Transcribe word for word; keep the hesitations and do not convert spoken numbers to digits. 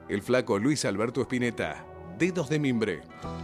El flaco Luis Alberto Spinetta, Dedos de Mimbre.